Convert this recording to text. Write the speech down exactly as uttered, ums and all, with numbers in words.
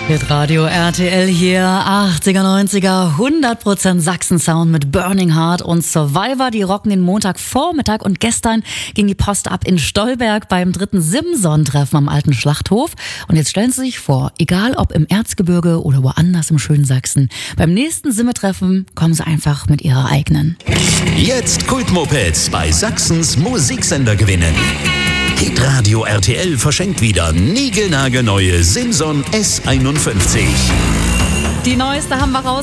Hitradio R T L hier, achtziger, neunziger, hundert Prozent Sachsen-Sound mit Burning Heart und Survivor. Die rocken den Montagvormittag und gestern ging die Post ab in Stolberg beim dritten Simson-Treffen am alten Schlachthof. Und jetzt stellen Sie sich vor, egal ob im Erzgebirge oder woanders im schönen Sachsen, beim nächsten Simme-Treffen kommen Sie einfach mit Ihrer eigenen. Jetzt Kultmopeds bei Sachsens Musiksender gewinnen. Hitradio R T L verschenkt wieder niegelnagelneue Simson S einundfünfzig. Die neueste haben wir raus.